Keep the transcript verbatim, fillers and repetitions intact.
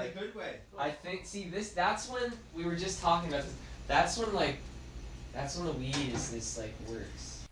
like good way. I think see this that's when we were just talking about this. That's when like that's when the weed is this like works.